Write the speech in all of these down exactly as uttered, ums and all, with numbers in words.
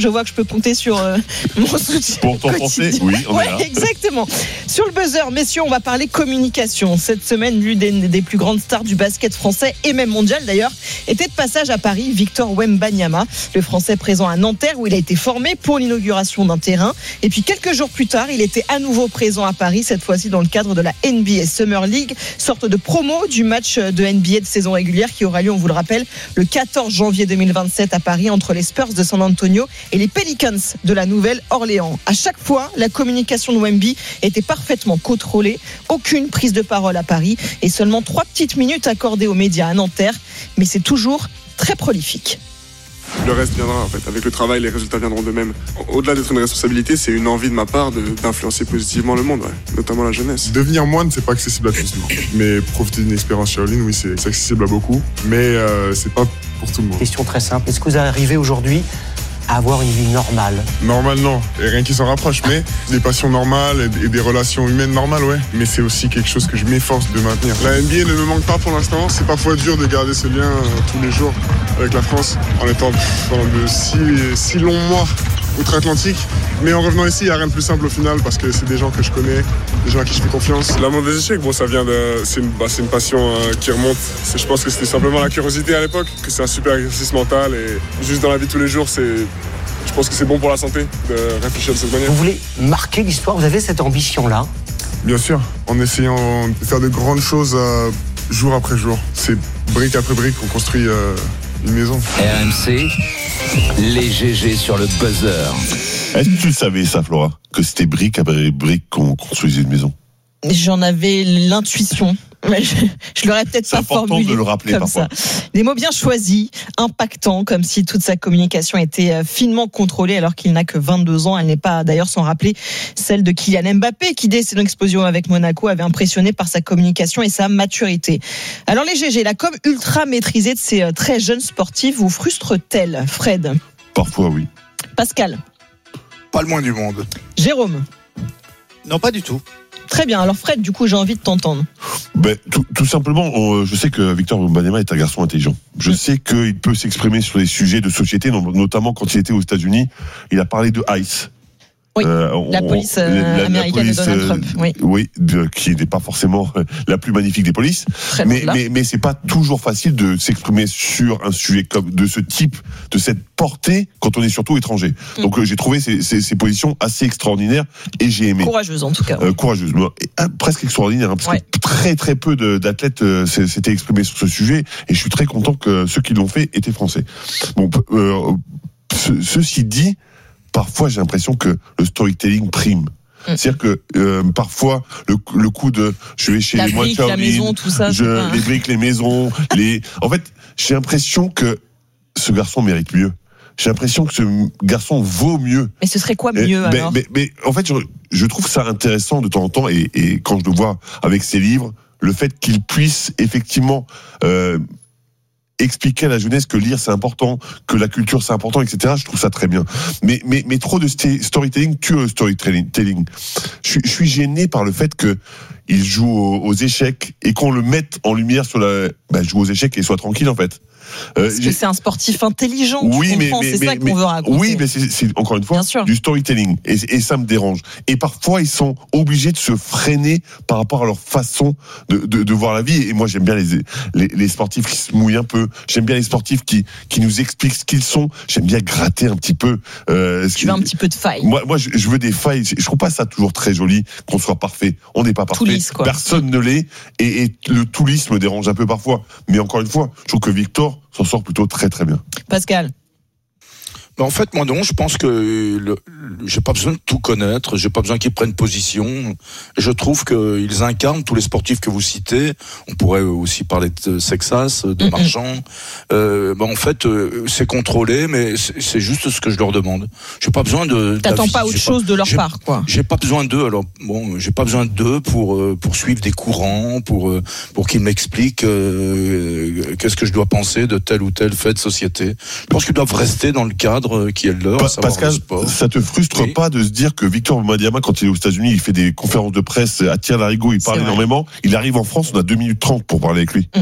Je vois que je peux compter sur euh, mon soutien. Pour ton français, oui, on ouais, est là. Exactement. Sur le buzzer, messieurs, on va parler communication. Cette semaine, l'une des, des plus grandes stars du basket français et même mondial d'ailleurs était de passage à Paris. Victor Wembanyama, le Français présent à Nanterre où il a été formé pour l'inauguration d'un terrain. Et puis quelques jours plus tard, il était à nouveau présent à Paris, cette fois-ci dans le cadre de la N B A Summer League, sorte de promo du match de N B A de saison régulière qui aura lieu, on vous le rappelle, le quatorze janvier deux mille vingt-sept à Paris entre les Spurs de San Antonio et les Pelicans de la Nouvelle-Orléans. À chaque fois, la communication de Wemby était parfaitement contrôlée, aucune prise de parole à Paris et seulement trois petites minutes accordées aux médias à Nanterre, mais c'est toujours très prolifique. Le reste viendra en fait. Avec le travail, les résultats viendront d'eux-mêmes. Au-delà d'être une responsabilité, c'est une envie de ma part de, d'influencer positivement le monde, ouais. Notamment la jeunesse. Devenir moine, c'est pas accessible à tous. Mais profiter d'une expérience Shaolin, oui, c'est, c'est accessible à beaucoup. Mais euh, c'est pas pour tout le monde. Question très simple. Est-ce que vous arrivez aujourd'hui à avoir une vie normale? Normal, non. Et rien qui s'en rapproche. Mais des passions normales et des relations humaines normales, ouais. Mais c'est aussi quelque chose que je m'efforce de maintenir. La N B A ne me manque pas pour l'instant. C'est parfois dur de garder ce lien euh, tous les jours avec la France en étant pendant de si, si longs mois outre-Atlantique. Mais en revenant ici, il n'y a rien de plus simple au final parce que c'est des gens que je connais, des gens à qui je fais confiance. L'amour des échecs, bon, ça vient de. C'est une, bah, c'est une passion euh, qui remonte. C'est, je pense que c'était simplement la curiosité à l'époque, que c'est un super exercice mental et juste dans la vie de tous les jours, c'est. Je pense que c'est bon pour la santé de réfléchir de cette manière. Vous voulez marquer l'histoire, vous avez cette ambition-là? Bien sûr, en essayant de faire de grandes choses euh, jour après jour. C'est brique après brique qu'on construit euh, une maison. R M C, les G G sur le buzzer. Est-ce que tu le savais ça, Flora, que c'était brique après brique qu'on construisait une maison? J'en avais l'intuition. Je, je l'aurais peut-être c'est pas formulé de le rappeler comme parfois. ça. Des mots bien choisis, impactants, comme si toute sa communication était finement contrôlée alors qu'il n'a que vingt-deux ans. Elle n'est pas d'ailleurs sans rappeler celle de Kylian Mbappé qui dès son explosion avec Monaco avait impressionné par sa communication et sa maturité. Alors les G G, la com ultra maîtrisée de ces très jeunes sportifs vous frustre-t-elle, Fred? Parfois oui. Pascal? Pas le moins du monde. Jérôme? Non, pas du tout. Très bien. Alors Fred, du coup, j'ai envie de t'entendre. Ben, tout, tout simplement, on, je sais que Victor Wembanyama est un garçon intelligent. Je mmh. sais qu'il peut s'exprimer sur les sujets de société, notamment quand il était aux États-Unis. Il a parlé de ICE. Oui, euh, la on, police euh, la, américaine la police, de Donald Trump. Oui, oui de, qui n'est pas forcément la plus magnifique des polices. Très mais, mais, mais, mais c'est pas toujours facile de s'exprimer sur un sujet comme de ce type, de cette portée, quand on est surtout étranger. Mmh. Donc euh, j'ai trouvé ces, ces, ces positions assez extraordinaires et j'ai aimé. Courageuse en tout cas. Euh, courageuse, et, euh, presque extraordinaire, hein, parce ouais. que très très peu de, d'athlètes euh, s'étaient exprimés sur ce sujet et je suis très content que ceux qui l'ont fait étaient français. Bon, euh, ce, ceci dit. Parfois, j'ai l'impression que le storytelling prime. Mmh. C'est-à-dire que euh, parfois, le, le coup de je vais chez la les moines brique, la maison, tout ça, je, pas... les briques, les maisons, les. En fait, j'ai l'impression que ce garçon mérite mieux. J'ai l'impression que ce garçon vaut mieux. Mais ce serait quoi mieux et, alors mais, mais, mais en fait, je, je trouve ça intéressant de temps en temps, et, et quand je le vois avec ses livres, le fait qu'il puisse effectivement. Euh, expliquer à la jeunesse que lire c'est important, que la culture c'est important, et cetera. Je trouve ça très bien. Mais mais mais trop de storytelling tue le storytelling. Je suis je suis gêné par le fait que il joue aux, aux échecs et qu'on le mette en lumière sur la. Bah, joue aux échecs et soit tranquille en fait. Euh, Parce que c'est un sportif intelligent. Oui, tu mais, comprends, mais c'est mais, ça qu'on mais, veut raconter. Oui, mais c'est, c'est encore une fois du storytelling et, et ça me dérange. Et parfois, ils sont obligés de se freiner par rapport à leur façon de, de, de voir la vie. Et moi, j'aime bien les, les, les sportifs qui se mouillent un peu. J'aime bien les sportifs qui, qui nous expliquent ce qu'ils sont. J'aime bien gratter un petit peu. Euh, tu veux un petit peu de failles. Moi, moi, je, je veux des failles. Je trouve pas ça toujours très joli qu'on soit parfait. On n'est pas parfait. Lisse, Personne ne l'est. Et, et le tout lisse me dérange un peu parfois. Mais encore une fois, je trouve que Victor s'en sort plutôt très très bien. Pascal? Ben en fait, moi non, je pense que le, le, j'ai pas besoin de tout connaître, j'ai pas besoin qu'ils prennent position. Je trouve qu'ils incarnent tous les sportifs que vous citez. On pourrait aussi parler de Sexas, de mm-hmm. Marchand. Euh, ben en fait, c'est contrôlé, mais c'est, c'est juste ce que je leur demande. J'ai pas besoin de. T'attends pas autre chose pas, de leur j'ai, part, quoi. J'ai pas besoin d'eux. Alors bon, j'ai pas besoin d'eux pour pour suivre des courants, pour pour qu'ils m'expliquent euh, qu'est-ce que je dois penser de tel ou tel fait de société. Je pense qu'ils doivent rester dans le cadre qui est le leur. Pa- Pascal, ça te frustre oui. pas de se dire que Victor Wembanyama, quand il est aux États-Unis, il fait des conférences de presse à tir larigot, il parle énormément. Il arrive en France, on a deux minutes trente pour parler avec lui. Mm.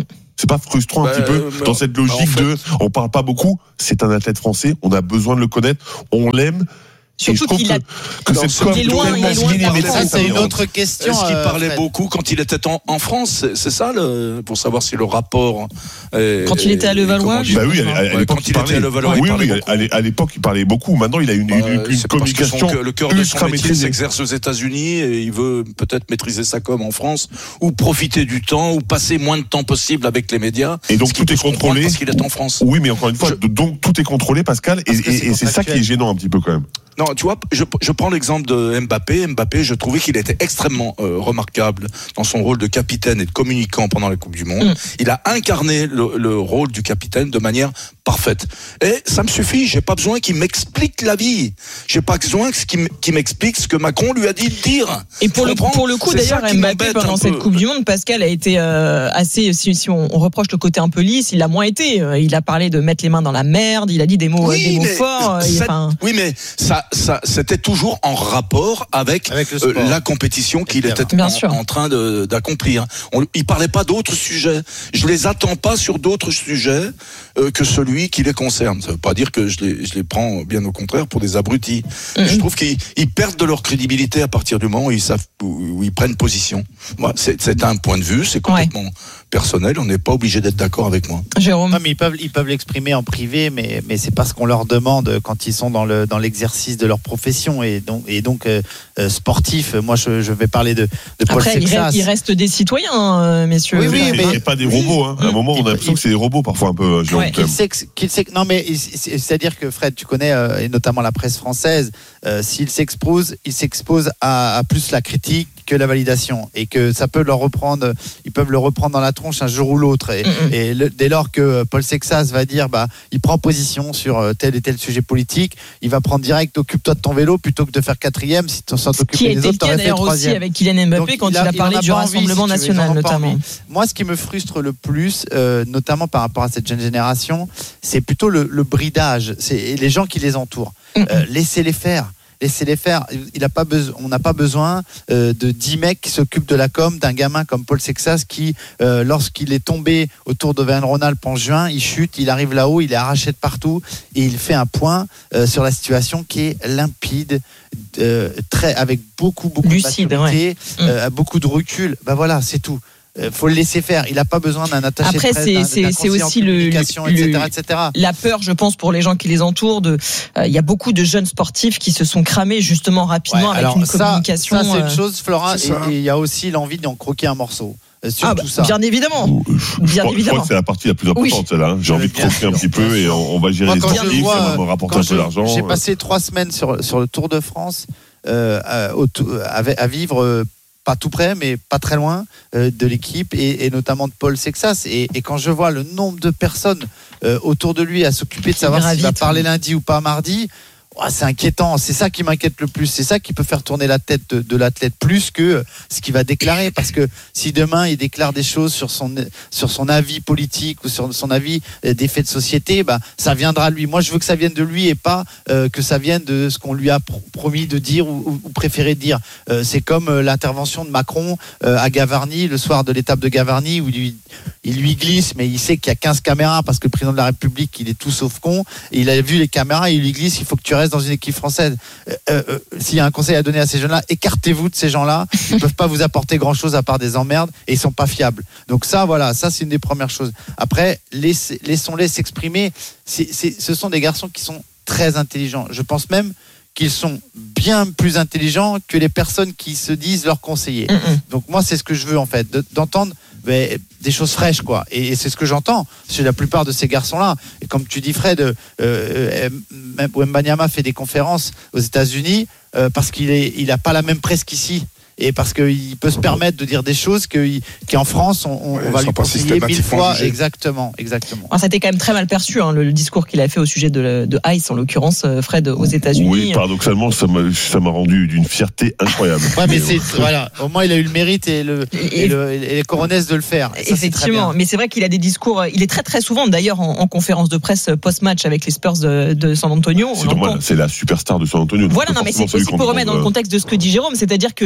C'est pas frustrant bah, un petit peu euh, dans cette logique bah, en fait, de on parle pas beaucoup, c'est un athlète français, on a besoin de le connaître, on l'aime. Surtout qu'il a... que c'est il est loin, il est loin. Ça, c'est une autre question. Est-ce qu'il euh, parlait Fred. beaucoup quand il était en, en France? C'est, c'est ça, le, pour savoir si le rapport. Est, quand il était à Levallois. Bah oui, à, à, à l'époque, quand il était à Levallois, oui, il parlait oui, beaucoup. à l'époque, il parlait beaucoup. Maintenant, il a une, une, une, une communication son, le cœur de son ultra métier maîtrisée. s'exerce aux États-Unis et il veut peut-être maîtriser sa com en France ou profiter du temps ou passer moins de temps possible avec les médias. Et donc tout est contrôlé parce qu'il est en France. Oui, mais encore une fois, Je... donc tout est contrôlé, Pascal, et, et, et c'est ça qui est gênant un petit peu quand même. Non, tu vois, je, je prends l'exemple de Mbappé. Mbappé, je trouvais qu'il était extrêmement euh, remarquable dans son rôle de capitaine et de communicant pendant la Coupe du Monde. Mmh. Il a incarné le, le rôle du capitaine de manière parfaite. Et ça me suffit. J'ai pas besoin qu'il m'explique la vie. J'ai pas besoin qu'il, qu'il m'explique ce que Macron lui a dit de dire. Et pour le, pour le coup, c'est d'ailleurs, Mbappé pendant cette Coupe du Monde, Pascal a été euh, assez. Si, si on, on reproche le côté un peu lisse, il l'a moins été. Il a parlé de mettre les mains dans la merde. Il a dit des mots, oui, des mots forts. Ça, et, enfin... Oui, mais ça. Ça, c'était toujours en rapport avec, avec euh, la compétition qu'il était en, en train de, d'accomplir. On, il parlait pas d'autres sujets. Je les attends pas sur d'autres sujets euh, que celui qui les concerne. Ça veut pas dire que je les, je les prends, bien au contraire, pour des abrutis. Mm-hmm. Je trouve qu'ils ils perdent de leur crédibilité à partir du moment où ils savent, où, où ils prennent position. Moi, c'est, c'est un point de vue, c'est complètement ouais. personnel. On n'est pas obligé d'être d'accord avec moi. Jérôme. Non, mais ils peuvent, ils peuvent l'exprimer en privé, mais, mais c'est pas ce qu'on leur demande quand ils sont dans le, dans l'exercice de leur profession et donc, et donc euh, euh, sportif. Moi, je, je vais parler de, de Paul Après, Sexas. Il reste des citoyens, euh, messieurs. Oui, oui, mais, mais pas des robots. Hein. À un moment, on a l'impression que c'est des robots parfois un peu. Ouais. Qu'il s'ex, qu'il s'ex, non, mais c'est-à-dire que Fred, tu connais euh, et notamment la presse française. Euh, s'il s'expose, il s'expose à, à plus la critique que la validation, et que ça peut leur reprendre, ils peuvent le reprendre dans la tronche un jour ou l'autre. Et, mm-hmm. et le, dès lors que Paul Sexas va dire, bah, il prend position sur tel et tel sujet politique, il va prendre direct, occupe-toi de ton vélo plutôt que de faire quatrième. Si tu s'en t'occuper des autres, t'aurais fait troisième. Aussi avec Kylian Mbappé. Donc, quand il a, il a parlé il du Rassemblement envie, si national, notamment. Moi, ce qui me frustre le plus, euh, notamment par rapport à cette jeune génération, c'est plutôt le, le bridage, c'est les gens qui les entourent. Mm-hmm. Euh, laissez-les faire. Laissez-les faire. Il a pas besoin, on n'a pas besoin euh, de dix mecs qui s'occupent de la com d'un gamin comme Paul Sexas qui, euh, lorsqu'il est tombé autour d'Auvergne-Rhône-Alpes en juin, il chute, il arrive là-haut, il est arraché de partout et il fait un point euh, sur la situation qui est limpide, euh, très, avec beaucoup, beaucoup lucide, de maturité, ouais. euh, beaucoup de recul. Ben voilà, c'est tout. Il faut le laisser faire. Il n'a pas besoin d'un attaché Après, de presse, c'est, d'un, c'est, d'un c'est aussi le, le, et cetera, et cetera. La peur, je pense, pour les gens qui les entourent. De, il euh, y a beaucoup de jeunes sportifs qui se sont cramés justement rapidement ouais, avec alors, une ça, communication. Ça, c'est une chose, Florent. C'est et il y a aussi l'envie d'en croquer un morceau. Sur ah tout bah, ça. Bien évidemment. Je, bien crois, évidemment. je crois que c'est la partie la plus importante, oui. celle-là. J'ai envie de croquer un petit peu et on, on va gérer Moi, les sportifs, vois, ça va me rapporter un peu d'argent. J'ai passé trois semaines sur, sur le Tour de France euh, à, à, à vivre. Euh, pas tout près, mais pas très loin euh, de l'équipe et, et notamment de Paul Sexas. Et, et quand je vois le nombre de personnes euh, autour de lui à s'occuper de savoir s'il va parler lundi ou pas mardi, oh, c'est inquiétant. C'est ça qui m'inquiète le plus. C'est ça qui peut faire tourner la tête de, de l'athlète plus que ce qu'il va déclarer. Parce que si demain il déclare des choses sur son, sur son avis politique ou sur son avis des faits de société, bah, ça viendra de lui. Moi, je veux que ça vienne de lui et pas euh, que ça vienne de ce qu'on lui a promis de dire ou, ou préféré de dire. Euh, c'est comme euh, l'intervention de Macron euh, à Gavarnie, le soir de l'étape de Gavarnie, où il lui, il lui glisse, mais il sait qu'il y a quinze caméras parce que le président de la République, il est tout sauf con. Et il a vu les caméras et il lui glisse, il faut que tu restes dans une équipe française. Euh, euh, s'il y a un conseil à donner à ces jeunes-là, écartez-vous de ces gens-là. Ils ne peuvent pas vous apporter grand-chose à part des emmerdes et ils ne sont pas fiables. Donc ça, voilà, ça c'est une des premières choses. Après, laissez, laissons-les s'exprimer. C'est, c'est, ce sont des garçons qui sont très intelligents. Je pense même qu'ils sont bien plus intelligents que les personnes qui se disent leurs conseillers. Mm-hmm. Donc moi, c'est ce que je veux en fait, de, d'entendre mais, des choses fraîches, quoi. Et, et c'est ce que j'entends chez la plupart de ces garçons-là. Et comme tu dis, Fred, euh, euh, Wembanyama fait des conférences aux États-Unis euh, parce qu'il est, il a pas la même presse qu'ici. Et parce qu'il peut se permettre de dire des choses que, qu'en France, on, on ouais, va lui conseiller mille fois. Jugé. Exactement, exactement. Alors, ça a été quand même très mal perçu, hein, le, le discours qu'il a fait au sujet de, de Ice, en l'occurrence, Fred, aux États-Unis. Oui, paradoxalement, ça m'a, ça m'a rendu d'une fierté incroyable. Ouais, mais c'est, voilà, au moins il a eu le mérite et, le, et, et, le, et les coronesses de le faire. Ça, effectivement, c'est mais c'est vrai qu'il a des discours, il est très très souvent d'ailleurs en, en conférence de presse post-match avec les Spurs de, de San Antonio. C'est normal, c'est la superstar de San Antonio. Voilà, non, mais c'est aussi pour remettre dans le contexte de ce que dit Jérôme, c'est-à-dire qu'il est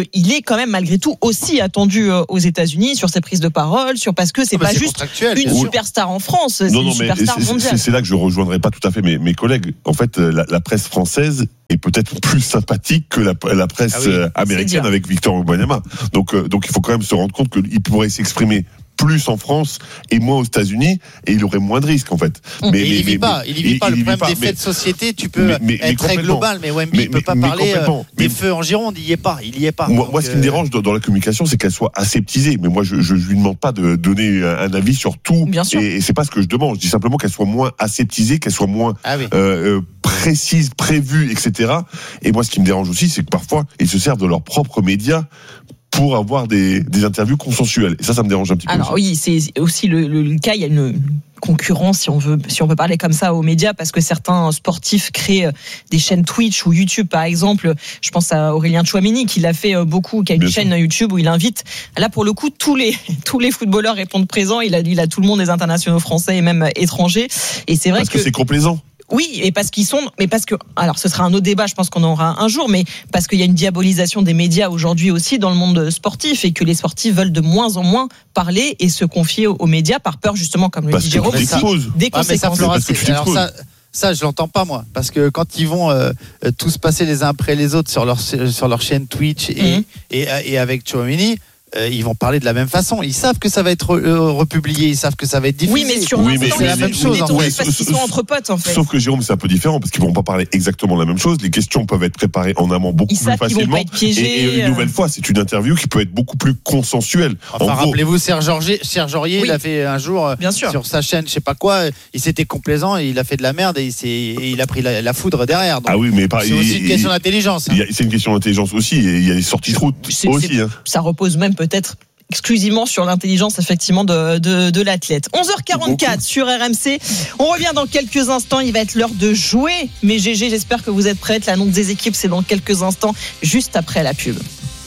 quand même malgré tout aussi attendu aux États-Unis sur ses prises de parole, sur parce que c'est Ah bah pas c'est juste contractuel, une bien sûr. superstar en France, c'est Non, une non, mais superstar c'est- mondiale. c'est, c'est là que je rejoindrai pas tout à fait mes, mes collègues. En fait, la, la presse française est peut-être plus sympathique que la, la presse Ah oui, euh, américaine dire. avec Victor Wembanyama. Donc, euh, donc il faut quand même se rendre compte qu'il pourrait s'exprimer plus en France et moins aux États-Unis, et il aurait moins de risques en fait. Mais Et il y vit pas, il y vit pas. Le problème des mais- faits de société, tu peux mais- mais- mais être très complètement. global, mais Wemby, Mais- il peut pas mais- mais parler euh, complètement. des Mais- feux en Gironde, il y est pas, il y est pas. Moi, Donc, moi, ce qui me euh, dérange dans, dans la communication, c'est qu'elle soit aseptisée. Mais moi, je, je, je lui demande pas de donner un avis sur tout. Bien sûr. Et, et c'est pas ce que je demande. Je dis simplement qu'elle soit moins aseptisée, qu'elle soit moins Ah oui. euh, euh, précise, prévue, et cetera. Et moi, ce qui me dérange aussi, c'est que parfois, ils se servent de leurs propres médias pour avoir des, des interviews consensuelles. Et ça, ça me dérange un petit peu. Alors aussi. oui, c'est aussi le, le, le cas, il y a une concurrence, si on veut, si on peut parler comme ça aux médias, parce que certains sportifs créent des chaînes Twitch ou YouTube, par exemple. Je pense à Aurélien Tchouameni qui l'a fait beaucoup, qui a une Bien chaîne sûr. YouTube où il invite. Là, pour le coup, tous les tous les footballeurs répondent présents. Il a, il a tout le monde, des internationaux français et même étrangers. Et c'est vrai Parce que, c'est complaisant. oui, et parce qu'ils sont, mais parce que, alors ce sera un autre débat, je pense qu'on en aura un jour, mais parce qu'il y a une diabolisation des médias aujourd'hui aussi dans le monde sportif et que les sportifs veulent de moins en moins parler et se confier aux, aux médias par peur justement, comme le Parce dit que Jérôme, tu aussi, t'exposes. des Ah, mais ça, conséquences. Flora, parce que c'est- tu alors t'exposes. ça, ça, je l'entends pas moi, parce que quand ils vont euh, euh, tous passer les uns après les autres sur leur sur leur chaîne Twitch et Mhm. et, et avec Tchouameni, euh, ils vont parler de la même façon. Ils savent que ça va être euh, republié, ils savent que ça va être diffusé. Oui, mais sur Oui, mais l'instant, c'est la ils même sont chose, en détournés fait. parce qu'ils sont entre potes en fait. Sauf que Jérôme, c'est un peu différent parce qu'ils vont pas parler exactement la même chose. Les questions peuvent être préparées en amont beaucoup Ils plus savent qu'ils vont facilement. pas être piégés, Et, et une euh. nouvelle fois, c'est une interview qui peut être beaucoup plus consensuelle. Enfin, en gros, rappelez-vous Serge Aurier, Serge Aurier Oui. il a fait un jour euh, Bien sûr. sur sa chaîne, je sais pas quoi, il s'était complaisant et il a fait de la merde et il, s'est, et il a pris la, la foudre derrière. Donc, ah oui, mais pas. c'est aussi une question d'intelligence. hein. Il y a- C'est une question d'intelligence aussi, et il y a des sorties de route C'est- aussi. c'est- Hein. Ça repose même peut-être exclusivement sur l'intelligence effectivement de, de, de l'athlète. onze heures quarante-quatre sur R M C. On revient dans quelques instants. Il va être l'heure de jouer. Mais G G, j'espère que vous êtes prêtes. L'annonce des équipes, c'est dans quelques instants, juste après la pub.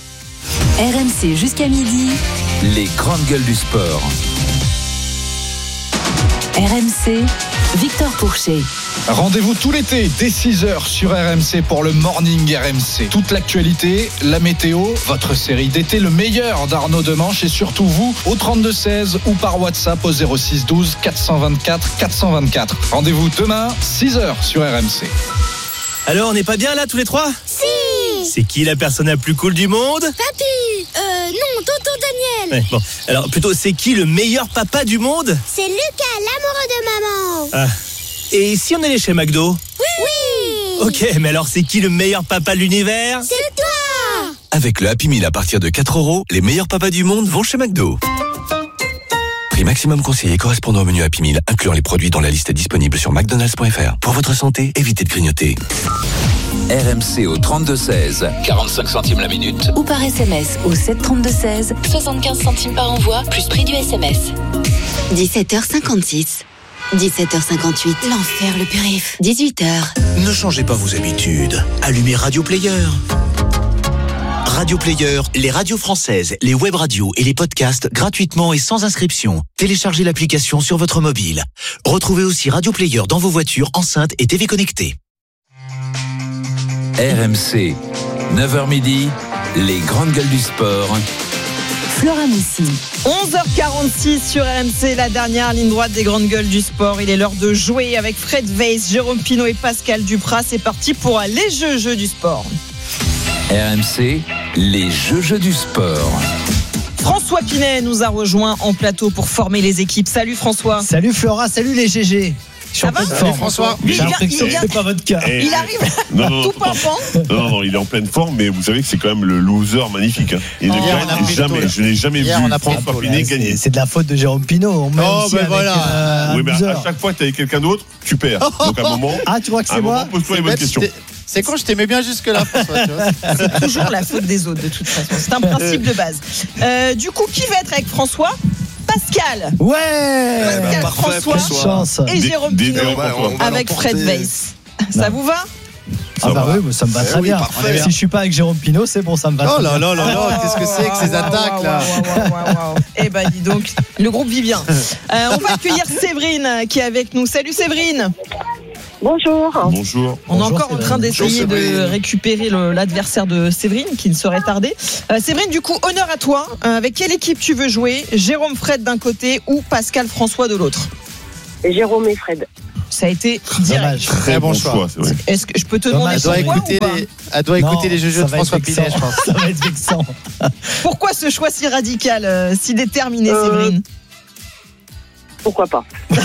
R M C jusqu'à midi. Les grandes gueules du sport. R M C, Victor Pourchet. Rendez-vous tout l'été dès six heures sur R M C pour le Morning R M C. Toute l'actualité, la météo, votre série d'été, le meilleur d'Arnaud Demanche et surtout vous au trente-deux seize ou par WhatsApp au zéro six douze quatre cent vingt-quatre quatre cent vingt-quatre. Rendez-vous demain six heures sur R M C. Alors, on n'est pas bien là tous les trois ? Si. C'est qui la personne la plus cool du monde ? Papy. Euh, non, tonton Daniel. Ouais, bon. Alors, plutôt, c'est qui le meilleur papa du monde ? C'est Lucas, l'amoureux de maman. Ah. Et si on allait chez McDo ? Oui. Ok, mais alors c'est qui le meilleur papa de l'univers ? C'est toi. Avec le Happy Meal à partir de quatre euros, les meilleurs papas du monde vont chez McDo. Prix maximum conseillé correspondant au menu Happy Meal, incluant les produits dont la liste est disponible sur mcdonalds point f r. Pour votre santé, évitez de grignoter. R M C au trente-deux seize, quarante-cinq centimes la minute. Ou par S M S au sept trente-deux seize, soixante-quinze centimes par envoi, plus prix du S M S. dix-sept heures cinquante-six. dix-sept heures cinquante-huit. L'enfer, le périph. dix-huit heures. Ne changez pas vos habitudes. Allumez Radio Player. Radio Player, les radios françaises, les web radios et les podcasts gratuitement et sans inscription. Téléchargez l'application sur votre mobile. Retrouvez aussi Radio Player dans vos voitures, enceintes et T V connectées. R M C, neuf heures midi, les grandes gueules du sport. Flora Moussi. onze heures quarante-six sur R M C, la dernière ligne droite des grandes gueules du sport. Il est l'heure de jouer avec Fred Weiss, Jérôme Pinault et Pascal Duprat. C'est parti pour les jeux, jeux du sport. R M C, les jeux, jeux du sport. François Pinet nous a rejoint en plateau pour former les équipes. Salut François. Salut Flora, salut les G G. Ça va ? Salut François. Il J'ai vient- l'impression il que vient- c'est pas votre cas. Eh, Il arrive Non, non, tout non, pimpant. non, non, non, il est en pleine forme, mais vous savez que c'est quand même le loser magnifique. Hein. Il Oh, ne hier, gagne on a pris le jamais, taux, là. je n'ai jamais Hier, vu on a pris le François taux, là. Pinet C'est- gagner. C'est de la faute de Jérôme Pinault. On met Oh, aussi ben avec, voilà. euh, un Oui, mais à, loser. à chaque fois que tu es avec quelqu'un d'autre, tu perds. Donc à un moment, Ah, tu crois que à un c'est moment moi pose-toi les bonnes bête, questions. je t'ai- C'est quand je t'aimais bien jusque-là, François. tu vois. C'est toujours la faute des autres de toute façon. C'est un principe de base. Euh, du coup, qui va être avec François ? Pascal. Ouais Pascal, parfait, François. Quelle chance. Et Dé- Jérôme dé- Pinault on va- on va avec l'emporter. Fred Weiss. Ça vous va ? Ah bah va. oui, mais ça me va Eh très oui, bien. parfait. Si je suis pas avec Jérôme Pinault, c'est bon, ça me va Oh très là bien. là là là, qu'est-ce que c'est que ces attaques là ? Eh ben dis donc, le groupe vit bien. Euh, on va accueillir Séverine qui est avec nous. Salut Séverine. Bonjour. Bonjour. On Bonjour, est encore en train d'essayer de récupérer le, l'adversaire de Séverine qui ne saurait tarder. Euh, Séverine, du coup, honneur à toi. Euh, avec quelle équipe tu veux jouer? Jérôme Fred d'un côté ou Pascal François de l'autre? Jérôme et Fred. Ça a été direct. Très, très bon, bon choix. choix c'est vrai. Est-ce que je peux te Dommage, demander elle doit pourquoi écouter ou pas les, Elle doit Non, écouter les jeux ça de va François être Pinet, je vexant. pense. Ça va être vexant. Pourquoi ce choix si radical, euh, si déterminé, Euh, Séverine? Pourquoi pas?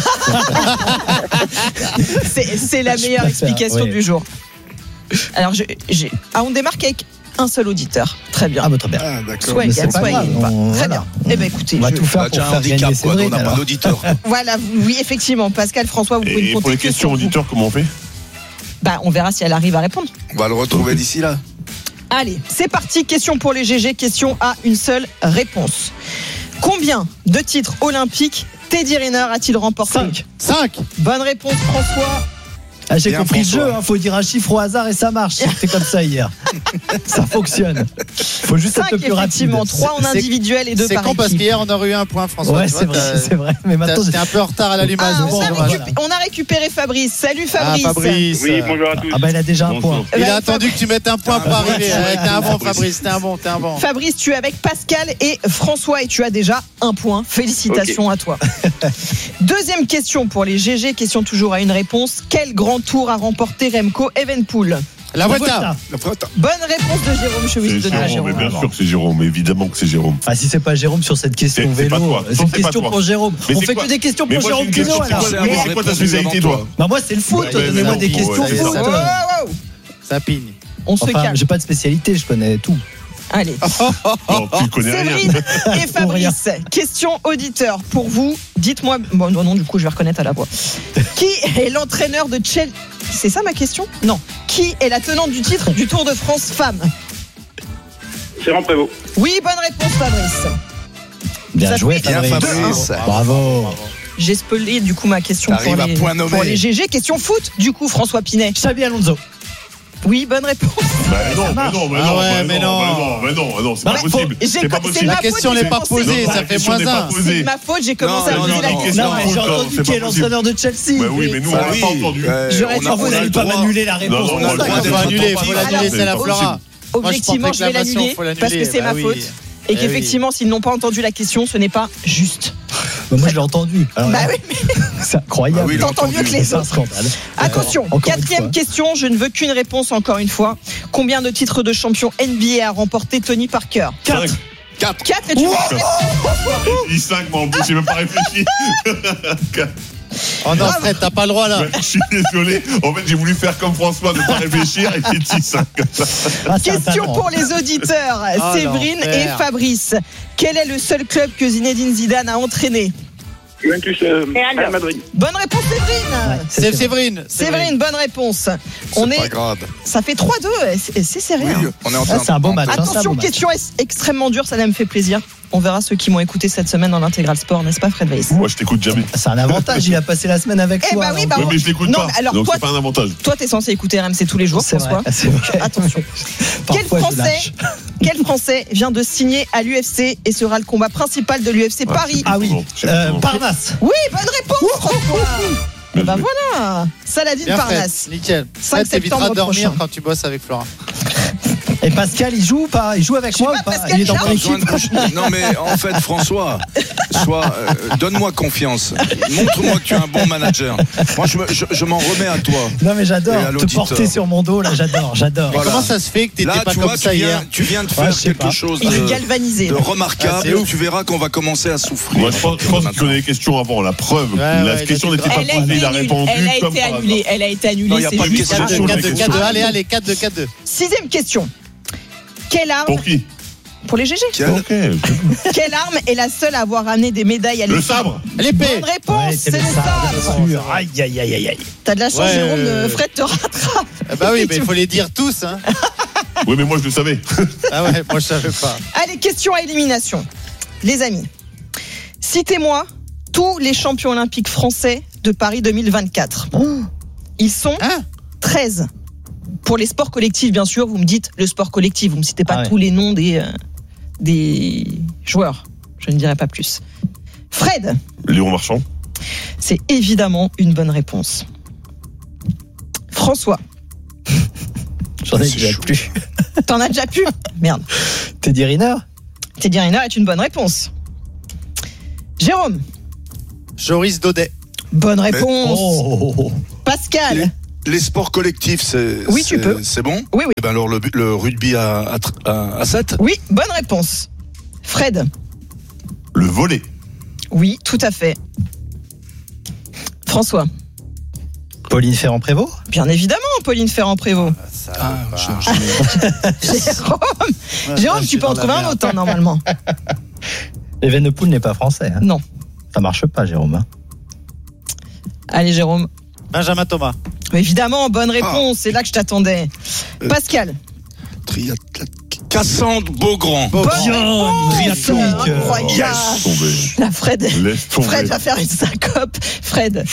c'est, c'est la Je meilleure préfère, explication oui. du jour. Alors, je, j'ai... Ah, on démarque avec un seul auditeur. Très bien. Ah, bah, très bien. Ah, d'accord. Soit Mais égal, c'est pas soit grave, égal. on- Très voilà. bien. Eh ben écoutez, On va je- tout faire Bah, pour tiens, un faire handicap, gagner quoi, Séverine. on n'a pas alors. d'auditeur. voilà, oui, effectivement, Pascal François, vous pouvez Et me pour les compter que questions sur vous. auditeurs, comment on fait? Bah, on verra si elle arrive à répondre. On va le retrouver d'ici là. Allez, c'est parti. Question pour les G G. Question à une seule réponse. Combien de titres olympiques Teddy Riner a-t-il remporté? Cinq. cinq. Bonne réponse, François. Ah, j'ai Bien, compris le François. jeu, hein, faut dire un chiffre au hasard et ça marche. C'était comme ça hier. Ça fonctionne. Faut juste cinq, être le plus rapide. effectivement. trois en C'est- individuel et deux C'est par con parce équipe. qu'hier on aurait eu un point, François. Ouais, tu vois, c'est vrai, t'as- c'est vrai. Mais t'as- maintenant, T'es un peu en retard à l'allumage. Ah, mais on, a bon, récupéré, voilà. on a récupéré Fabrice. Salut Ah, Fabrice. Fabrice. Oui, bonjour à tous. ah bah il a déjà un Bonjour. point. Il Ouais, a attendu que tu mettes un point pour Ah, arriver. ouais, Ouais, T'es un bon, Fabrice. Fabrice. T'es un bon, t'es un bon. Fabrice, tu es avec Pascal et François et tu as déjà un point. Félicitations à toi. Deuxième question pour les G G. Question toujours à une réponse. Quel grand tour a remporté Remco Evenepoel? La La Vuelta. Vuelta. Bonne réponse de Jérôme. Je C'est vais donner à Jérôme, mais Jérôme. bien sûr que c'est Jérôme, évidemment que c'est Jérôme. Ah, si c'est pas Jérôme sur cette question C'est- c'est vélo, pas toi. c'est Non, une c'est pas question toi. pour Jérôme. Mais On c'est fait quoi que des questions Mais pour moi, Jérôme j'ai une Pinault question, alors. c'est quoi- mais c'est quoi ta spécialité, toi? Bah moi c'est le foot, Ouais, donnez-moi ouais, des ouais, questions ouais, foot. ça- Oh, oh, oh. Ça pigne. On se Enfin, calme. j'ai pas de spécialité, je connais tout. Allez. Non, tu connais rien. Séverine et Fabrice, question auditeur pour vous. Dites-moi, bon non, non, du coup je vais reconnaître à la voix. Qui est l'entraîneur de Chelsea? C'est ça ma question? Non. Qui est la tenante du titre du Tour de France Femmes? Jérôme Prévost. Oui, bonne réponse Fabrice. Bien Ça joué fait Bien, Fabrice. Fabrice. Bravo. J'ai spoilé du coup ma question pour T'arrives à les, point nommé. pour les G G. Question foot du coup François Pinet. Xabi Alonso. Oui, bonne réponse. Bah non, mais non, mais Ah non, ouais, bah mais non, non. bah non, bah non, bah non, c'est Bah, pas possible. j'ai- C'est pas c'est possible. ma La question faute, n'est j'ai pas commencé. posée, Non, ça la fait question moins n'est pas un. posée. C'est ma faute, j'ai commencé Non, à non, poser non, la non, question. Non, mais j'ai encore, entendu c'est qui est pas possible. l'entraîneur de Chelsea. Bah oui, mais nous, on Bah l'a oui. pas entendu. Ouais, J'aurais on dû a- vous on a allez le pas droit. m'annuler la Non, réponse. non, pour on ça. a le droit Il faut d'être annuler, attentif. faut l'annuler, Alors, c'est la Flora. Objectivement, je vais l'annuler faut l'annuler, parce que c'est bah ma oui. faute. Et Eh qu'effectivement, s'ils n'ont pas entendu la question, ce n'est pas juste. Mais moi je l'ai entendu. Alors, Bah oui, mais c'est incroyable. Ah oui, il a t'entends mieux entendu. que les C'est un autres. scandale. Attention, Encore une quatrième fois. question, je ne veux qu'une réponse encore une fois. Combien de titres de champion N B A a remporté Tony Parker? Cinq. quatre. quatre et tu Il dit cinq, moi en plus, j'ai même pas réfléchi. Oh non, Fred, t'as pas le droit là. Ouais, je suis désolé. En fait, j'ai voulu faire comme François, ne pas réfléchir et j'ai dit cinq. Ah, c'est un Question talent. pour les auditeurs, Ah, Séverine et l'enfer. Fabrice. Quel est le seul club que Zinedine Zidane a entraîné? Juventus, euh, Real. Real Madrid. Bonne réponse Séverine. Ouais, C'est Séverine. Séverine, bonne réponse. On C'est est, pas grave. ça fait trois deux, c'est c'est serré. Oui, hein. on est en Ah, train c'est un beau match. hein, c'est un beau Attention, match. question ex- extrêmement dure, ça là me fait plaisir. On verra ceux qui m'ont écouté cette semaine dans l'intégral sport, n'est-ce pas Fred Weiss? Moi, je t'écoute jamais. C'est un avantage, il a passé la semaine avec Eh toi. bah oui, alors. bah Ouais, mais je l'écoute non, pas. mais alors Donc, toi, c'est pas un avantage. toi t'es censé écouter R M C tous les jours, C'est François. vrai, c'est vrai. Attention. Quel Parfois, je Français, lâche. quel Français vient de signer à l'U F C et sera le combat principal de l'U F C Paris? Ah oui, Bon, c'est euh, bon. Parnasse. Oui, bonne réponse, François. Eh bah joué. voilà, Saladin Bien Fred, Parnasse. nickel. cinq Fred, t'éviteras septembre de dormir prochain. quand tu bosses avec Flora. Et Pascal, il joue ou pas? Il joue avec Je sais moi pas, ou pas? Pascal, Il est dans il mon a Besoin équipe. de bouche- Non mais en fait François, sois, euh, donne-moi confiance. Montre-moi que tu es un bon manager. Moi je, me- je, je m'en remets à toi. Non mais Et j'adore à te l'auditeur. porter sur mon dos là, j'adore, j'adore. Voilà. Comment ça se fait que t'étais Là pas tu comme vois, ça tu hier? viens, tu viens de Ouais, faire je sais quelque pas. chose Il est de, galvanisé. de là. Ah, remarquable. c'est ouf. Tu verras qu'on va commencer à souffrir. Moi, je pense, je pense qu'il connaît les questions avant. La preuve, Ouais, la ouais, question il a n'était pas Elle a posée, été il a annulée. répondu Elle a comme été par hasard. annulée. Elle a été annulée. Non, il y a c'est pas de juste question. ça. quatre deux, quatre deux, quatre deux. Ah, Allez, bon. allez, quatre deux, quatre deux. Sixième question. Quelle arme Pour qui? pour les G G Quel- Ok. Quelle arme est la seule à avoir amené des médailles à Le l'équipe? sabre. L'épée. Bonne réponse, Ouais, c'est le le sabre, sabre. bien sûr. Aïe aïe aïe aïe aïe. T'as de la chance, Ouais, Jérôme. euh, euh, Fred te rattrape. Ah bah oui, mais il faut les dire tous. Hein. Oui, mais moi, je le savais. Ah ouais, moi je savais pas. Allez, question à élimination. Les amis, citez-moi tous les champions olympiques français de Paris deux mille vingt-quatre. Ils sont Hein treize. Pour les sports collectifs, bien sûr, vous me dites le sport collectif. Vous ne me citez pas Ah ouais. tous les noms des, euh, des joueurs. Je ne dirai pas plus. Fred, Léon Marchand. c'est évidemment une bonne réponse. François. J'en ai C'est déjà chaud. plus. T'en as déjà plus? Merde. Teddy Riner. Teddy Riner est une bonne réponse. Jérôme. Joris Daudet. Bonne réponse. Oh. Pascal. Les, les sports collectifs, c'est, Oui, c'est, tu peux. c'est bon? Oui, oui. Eh ben alors, le, le rugby à, à, tr- à, à sept? Oui, bonne réponse. Fred. Le volley. Oui, tout à fait. François. Pauline Ferrand-Prévôt. Bien évidemment, Pauline Ferrand-Prévôt. Ah, je, je, Jérôme, Ouais, Jérôme là, je tu suis peux en dans trouver la un merde. autre, hein, normalement. Evenepoel n'est pas français. Hein. Non. Ça marche pas, Jérôme. Hein. Allez, Jérôme. Benjamin Thomas. Évidemment, bonne réponse. C'est là que je t'attendais. Euh, Pascal. triathlète. Cassandre Beaugrand. Bonne Bien, réponse. triathlonique. Incroyable. Laisse tomber. La Fred. Laisse tomber. Fred va faire une syncope. Fred.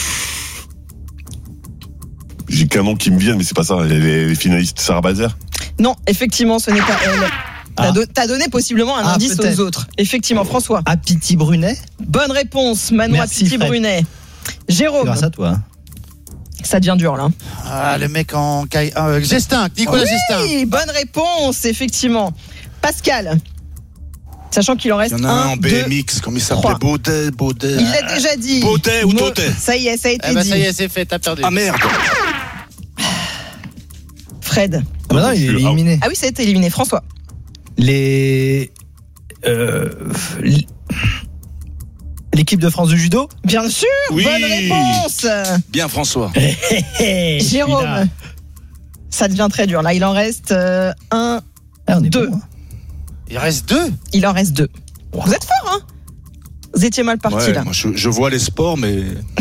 J'ai qu'un nom qui me vient, mais c'est pas ça. Elle est, elle est finaliste. Sarah Bazer. Non, effectivement, ce n'est pas elle. T'as, Ah. do- t'as donné possiblement un Ah, indice peut-être. aux autres. Effectivement, François. Apiti Brunet. Bonne réponse, Manon Merci, Fred. Apiti-Brunet. C'est Jérôme. grâce à toi. Hein. Ça devient dur, là. Ah, le mec en. caille- euh, Gestin. Nicolas Gestin. Oui, bonne réponse, effectivement. Pascal. Sachant qu'il en reste Il y en a un un, en B M X, deux, comment il s'appelait? trois. Baudet, Baudet. Il l'a déjà dit. Baudet ou Me- Tautet? Ça y est, ça a été Eh ben, dit. ça y est, c'est fait, t'as perdu. Ah merde. Fred. Ah bah non, il est éliminé. Ah oui, ça a été éliminé. François. Les. Euh, l- L'équipe de France de judo. Bien sûr, Oui. bonne réponse. Bien François. Jérôme. Ça devient très dur. Là, il en reste euh, un, Ah, on est deux. bon, hein. Il reste deux. Il en reste deux. Vous êtes fort, hein? Vous étiez mal parti, Ouais, là. moi, je, je vois les sports, mais.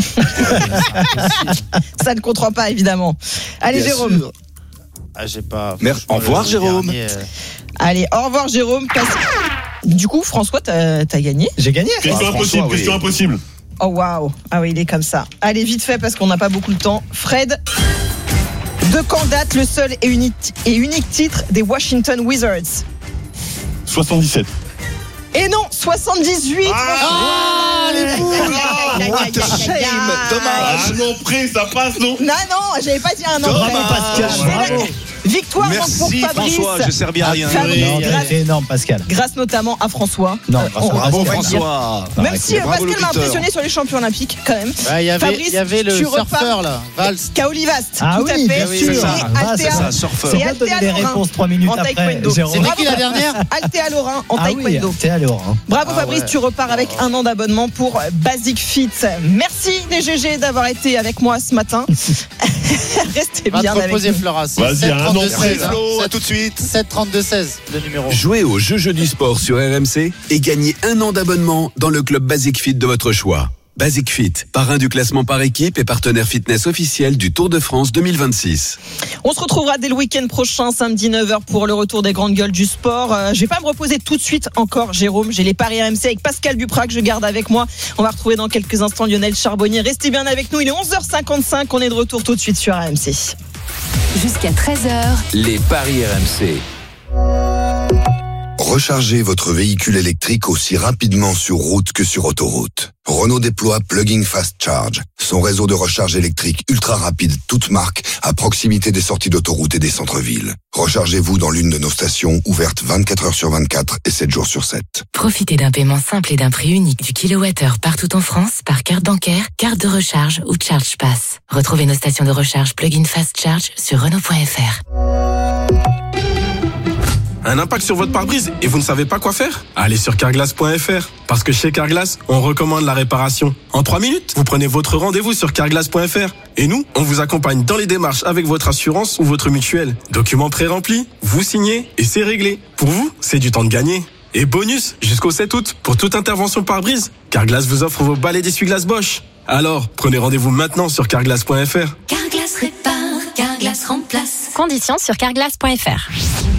Ça ne comptera pas, évidemment. Allez, Bien Jérôme. sûr. Ah, j'ai pas. Merci. franchement, Au revoir, le Jérôme. dernier, euh, Allez, au revoir, Jérôme. Passe- Du coup, François, t'as, t'as gagné. J'ai gagné. Question Ah, impossible. François, oui. Question impossible. Oh, waouh. Ah oui, il est comme ça. Allez, vite fait, parce qu'on n'a pas beaucoup de temps. Fred. De quand date le seul et unique, et unique titre des Washington Wizards? soixante-dix-sept. Et non, soixante-dix-huit. Ah, les poules. What a shame. Dommage. Ah non, prêt, ça passe, non? Non, non, j'avais pas dit un nom. Bravo, près. Pascal, C'est la- bravo. Victoire donc Merci pour Fabrice. François, je sers bien à rien. Fabrice, Non, grâce, c'est énorme, Pascal. grâce notamment à François. Non, Euh, grâce à on- Bravo on va dire. François. Même si euh, Bravo, Pascal m'a l'auditeur. impressionné sur les champions olympiques, quand même. Ouais, il y avait, Fabrice, il y avait le tu repars. surfeur là, Valls. Kaolivast, Ah tout oui, à fait. bien oui, sur c'est ça. et Ah, Altea. C'est ça, surfeur. C'est Et bien de donner Altea les Lorrain réponses trois minutes en après, taekwondo. Jérôme. C'était qui la dernière? Altea Lorrain en Ah oui, taekwondo. t'es allé Laurent. Bravo Ah Fabrice, ouais. tu repars avec un an d'abonnement pour Basic Fit. Merci les G G d'avoir été avec moi ce matin. Restez Va te bien avec reposer, nous. Flora. C'est Vas-y, un an sept trente-deux près, seize, là. hein. Flo, à sept- tout de suite. sept trente-deux seize, le numéro. Jouez au jeu jeu du sport sur R M C et gagnez un an d'abonnement dans le club Basic Fit de votre choix. Basic Fit, parrain du classement par équipe et partenaire fitness officiel du Tour de France deux mille vingt-six. On se retrouvera dès le week-end prochain, samedi neuf heures, pour le retour des grandes gueules du sport. Euh, je vais pas me reposer tout de suite encore, Jérôme. J'ai les paris R M C avec Pascal Duprat que je garde avec moi. On va retrouver dans quelques instants Lionel Charbonnier. Restez bien avec nous. Il est onze heures cinquante-cinq. On est de retour tout de suite sur R M C. Jusqu'à treize heures. Les paris R M C. Rechargez votre véhicule électrique aussi rapidement sur route que sur autoroute. Renault déploie Plug-in Fast Charge, son réseau de recharge électrique ultra rapide, toute marque, à proximité des sorties d'autoroute et des centres-villes. Rechargez-vous dans l'une de nos stations, ouvertes vingt-quatre heures sur vingt-quatre et sept jours sur sept. Profitez d'un paiement simple et d'un prix unique du kilowattheure partout en France par carte bancaire, carte de recharge ou Charge Pass. Retrouvez nos stations de recharge Plug-in Fast Charge sur Renault point F R. Un impact sur votre pare-brise et vous ne savez pas quoi faire? Allez sur carglass point F R. Parce que chez Carglass, on recommande la réparation. En trois minutes, vous prenez votre rendez-vous sur carglass point F R. Et nous, on vous accompagne dans les démarches avec votre assurance ou votre mutuelle. Documents pré-remplis, vous signez et c'est réglé. Pour vous, c'est du temps de gagner. Et bonus, jusqu'au sept août, pour toute intervention pare-brise, Carglass vous offre vos balais d'essuie-glace Bosch. Alors, prenez rendez-vous maintenant sur carglass point F R. Carglass répare, Carglass remplace. Conditions sur carglass point F R.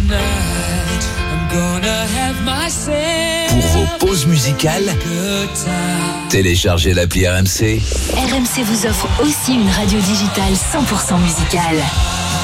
Pour vos pauses musicales, téléchargez l'appli R M C. R M C vous offre aussi une radio digitale cent pour cent musicale.